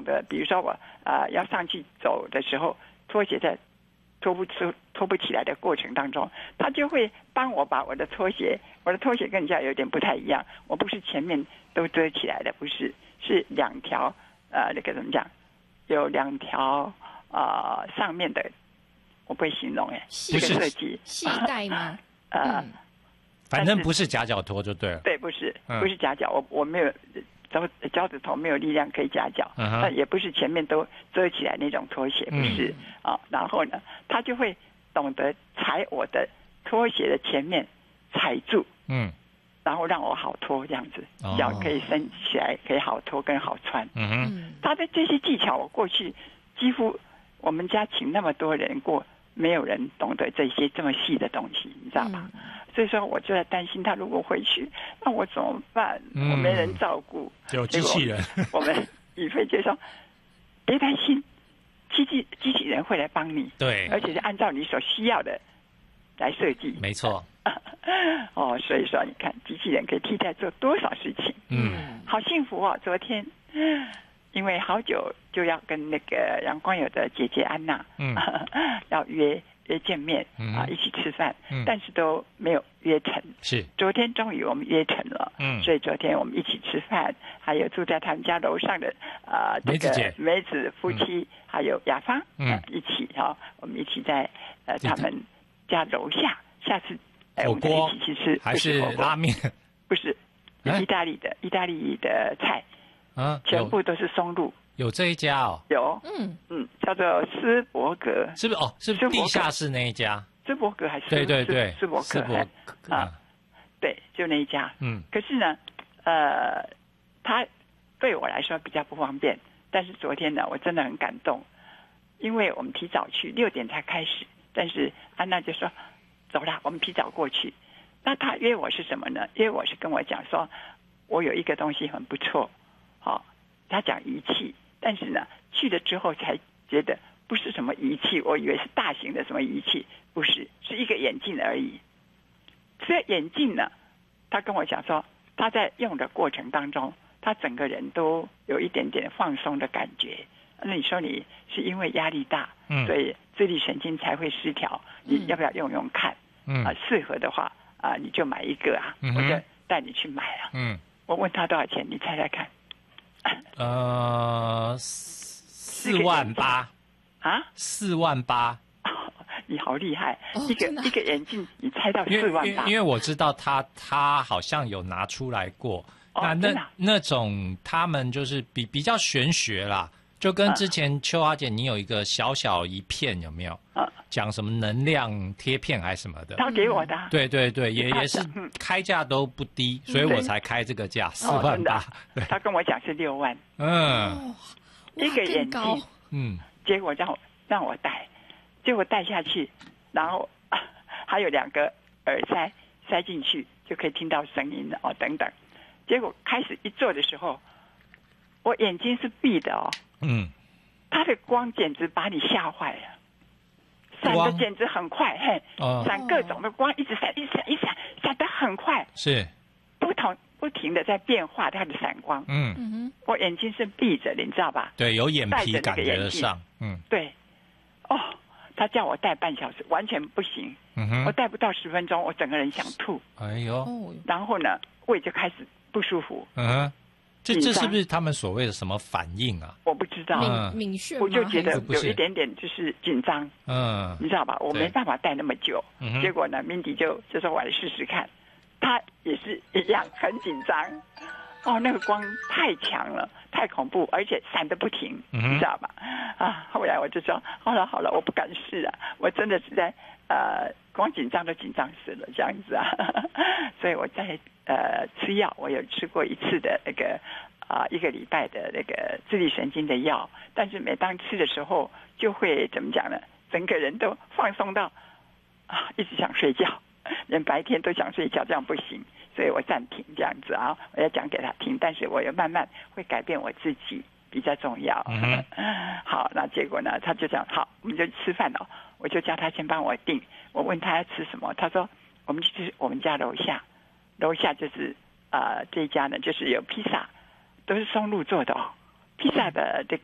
得，比如说我要上去走的时候，拖鞋在拖不起来的过程当中，他就会帮我把我的拖鞋跟人家有点不太一样，我不是前面都遮起来的，不是，是2条那个怎么讲，有2条上面的，我不会形容这个设计系带吗？ 反正不是夹脚拖就对了。 对，不是夹脚，我没有脚趾头没有力量可以夹脚，也不是前面都遮起来那种拖鞋，不是然后呢，他就会懂得踩我的拖鞋的前面踩住，然后让我好拖，这样子脚可以伸起来，可以好拖跟好穿。他的这些技巧，我过去几乎我们家请那么多人过，没有人懂得这些这么细的东西，你知道吗？所以说我就在担心他如果回去，那我怎么办？我没人照顾， 有机器人。 我们宇飞就说别担心，机器人会来帮你， 对， 而且是按照你所需要的来设计。 没错。 所以说你看机器人可以替代做多少事情。好幸福哦。昨天因为好久就要跟那个阳光友的姐姐安娜要约见面一起吃饭，但是都没有约成。是昨天终于我们约成了，所以昨天我们一起吃饭，还有住在他们家楼上的这个梅子夫妻，还有雅芳一起我们一起在他们家楼下，下次我们一起去吃， 还是拉面？不是， 意大利的菜全部都是松露。有这一家哦？ 有，叫做斯伯格， 是不是？是不是地下室那一家？ 斯伯格还是？ 对， 斯伯格对，就那一家。可是呢，他对我来说比较不方便。但是昨天呢，我真的很感动，因为我们提早去，6点才开始，但是安娜就说走啦，我们提早过去。那他约我是什么呢？约我是跟我讲说，我有一个东西很不错，他讲仪器。但是呢，去了之后才觉得不是什么仪器，我以为是大型的什么仪器，不是，是一个眼镜而已。这眼镜呢，他跟我讲说，他在用的过程当中，他整个人都有一点点放松的感觉。那你说你是因为压力大，所以自律神经才会失调，你要不要用用看？适合的话你就买一个我就带你去买我问他多少钱，你猜猜看 ？4800048000 你好厉害！一个眼镜，你猜到48000？ 因为我知道他好像有拿出来过。那种他们就是比较玄学啦，就跟之前秋华姐你有一个小一片有没有？讲什么能量贴片还是什么的？ 他给我的。对， 也是开价都不低，所以我才开这个价48000。 他跟我讲是6万。一个眼镜，结果让我戴，结果戴下去，然后还有2个耳塞进去就可以听到声音了等等。结果开始一做的时候，我眼睛是闭的它的光简直把你吓坏了，闪的简直很快，闪各种的光一直闪，闪得很快，是不停的在变化它的闪光。我眼睛是闭着的，你知道吧？ 对，有眼皮感觉得上。 对，他叫我戴半小时，完全不行。我戴不到10分钟，我整个人想吐。 哎呦！ 然后呢，胃就开始不舒服。 这是不是他们所谓的什么反应啊？ 我不知道。 敏血吗？ 我就觉得有一点点就是紧张。你知道吧？我没办法戴那么久。结果呢，Mindy 就说我来试试看，他也是一样很紧张。那个光太强了，太恐怖，而且闪得不停，你知道吧？后来我就说好了，我不敢试我真的是在光紧张都紧张死了这样子所以我在吃药，我有吃过1次的那个1个礼拜的那个自律神经的药，但是每当吃的时候就会怎么讲呢？整个人都放松到一直想睡觉，连白天都想睡觉，这样不行。所以我暂停这样子我要讲给他听，但是我又慢慢会改变我自己，比较重要。好，那结果呢，他就讲好，我们就吃饭了。我就叫他先帮我订，我问他要吃什么，他说我们去吃我们家楼下就是这一家呢，就是有披萨，都是松露做的披萨的这